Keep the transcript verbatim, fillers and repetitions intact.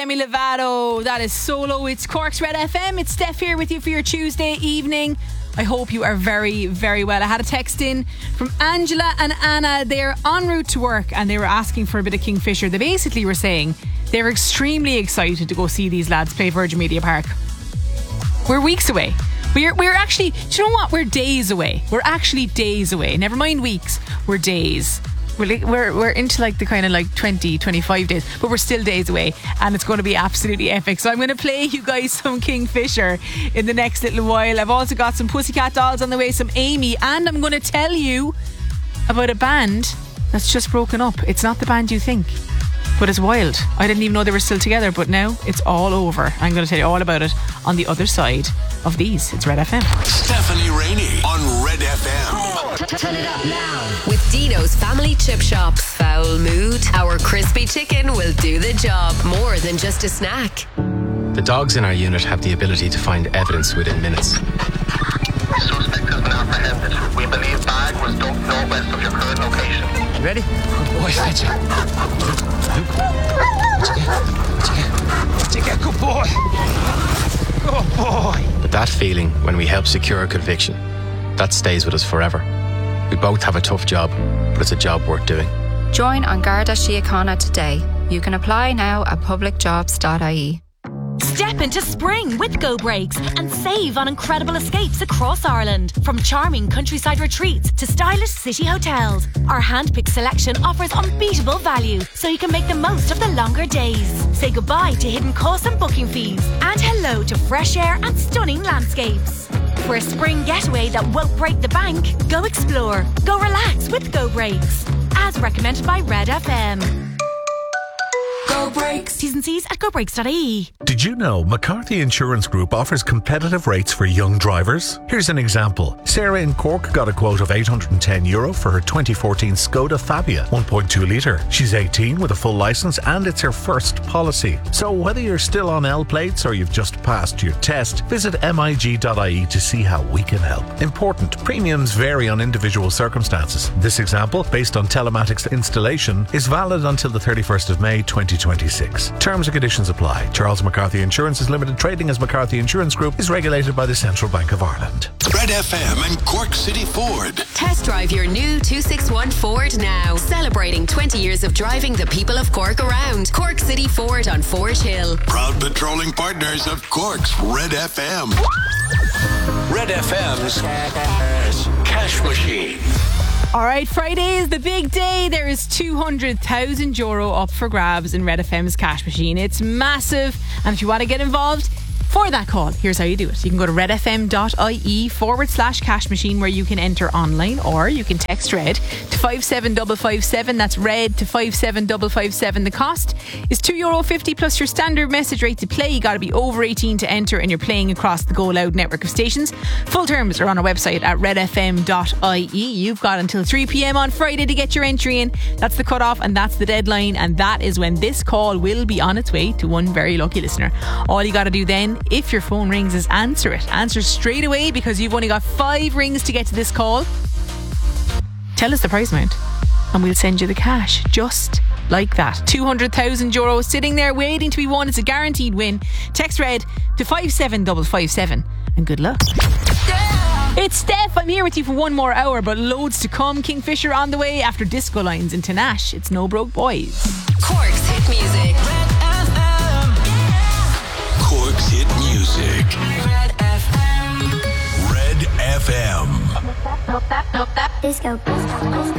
Demi Lovato, that is Solo. It's Cork's Red F M. It's Steph here with you for your Tuesday evening. I hope you are very, very well. I had a text in from Angela and Anna. They're en route to work and they were asking for a bit of Kingfisher. They basically were saying they're extremely excited to go see these lads play Virgin Media Park. We're weeks away. We're we're actually, do you know what? We're days away. We're actually days away. Never mind weeks. We're days. We're, like, we're we're into like the kind of like twenty, twenty-five days, but we're still days away and it's going to be absolutely epic. So I'm going to play you guys some Kingfisher in the next little while. I've also got some Pussycat Dolls on the way, some Amy, and I'm going to tell you about a band that's just broken up. It's not the band you think, but it's wild. I didn't even know they were still together, but now it's all over. I'm going to tell you all about it on the other side of these. It's Red F M. Stephanie Rainey on Red F M. Turn it up now. With Dino's Family Chip Shop. Foul mood? Our crispy chicken will do the job. More than just a snack. The dogs in our unit have the ability to find evidence within minutes. Suspect has been apprehended. We believe bag was dumped northwest of your current location. You ready? Good boy, fetch it. Luke, what'd you get? What'd you get? What'd you get? Good boy. Good boy. But that feeling when we help secure a conviction, that stays with us forever. We both have a tough job, but it's a job worth doing. Join An Garda Síochána today. You can apply now at public jobs dot I E. Step into spring with Go Breaks and save on incredible escapes across Ireland. From charming countryside retreats to stylish city hotels, our hand-picked selection offers unbeatable value so you can make the most of the longer days. Say goodbye to hidden costs and booking fees and hello to fresh air and stunning landscapes. For a spring getaway that won't break the bank, go explore, go relax with Go Breaks. As recommended by Red F M. Go Breaks. T's and C's at go breaks dot I E. Did you know McCarthy Insurance Group offers competitive rates for young drivers? Here's an example. Sarah in Cork got a quote of eight hundred ten euro for her twenty fourteen Skoda Fabia one point two litre. She's eighteen with a full licence and it's her first policy. So whether you're still on L plates or you've just passed your test, visit M I G dot I E to see how we can help. Important, premiums vary on individual circumstances. This example, based on telematics installation, is valid until the thirty-first of May twenty twenty-six. Terms and conditions apply. Charles McCarthy Insurance is limited trading as McCarthy Insurance Group is regulated by the Central Bank of Ireland. Red F M and Cork City Ford. Test drive your new two sixty-one Ford now. Celebrating twenty years of driving the people of Cork around. Cork City Ford on Fort Hill. Proud patrolling partners of Cork's Red F M. Red F M's Cash Machine. Alright, Friday is the big day. There is two hundred thousand euro up for grabs in Red F M's cash machine. It's massive, and if you want to get involved for that call, here's how you do it. You can go to redfm dot I E forward slash cash machine where you can enter online, or you can text RED to five seven five five seven. That's RED to five seven five five seven. The cost is two euro fifty plus your standard message rate to play. You got to be over eighteen to enter, and you're playing across the Go Loud network of stations. Full terms are on our website at redfm dot I E. You've got until three p.m. on Friday to get your entry in. That's the cutoff and that's the deadline, and that is when this call will be on its way to one very lucky listener. All you got to do then, if your phone rings, is answer it. Answer straight away because you've only got five rings to get to this call. Tell us the price amount and we'll send you the cash just like that. two hundred thousand euro sitting there waiting to be won. It's a guaranteed win. Text RED to five seven five five seven and good luck. It's Steph. I'm here with you for one more hour, but loads to come. Kingfisher on the way after Disco Lines in Tanash. It's No Broke Boys. Cork's hit music. Cork's hit music. Red F M. Red F M. Disco.